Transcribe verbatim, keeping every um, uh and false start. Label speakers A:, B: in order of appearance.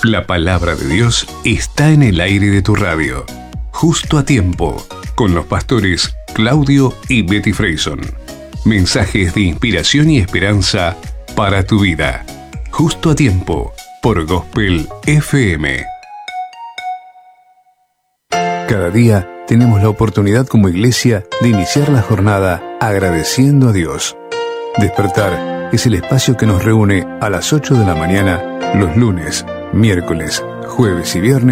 A: La palabra de Dios está en el aire de tu radio. Justo a tiempo, con los pastores Claudio y Betty Freyson. Mensajes de inspiración y esperanza para tu vida. Justo a tiempo, por Gospel F M. Cada día tenemos la oportunidad como iglesia de iniciar la jornada agradeciendo a Dios. Despertar es el espacio que nos reúne a las ocho de la mañana los lunes, miércoles, jueves y viernes